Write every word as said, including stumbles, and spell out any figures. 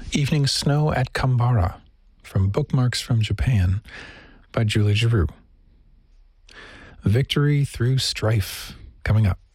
Evening Snow at Kambara from Bookmarks from Japan by Julie Giroux. Victory Through Strife coming up.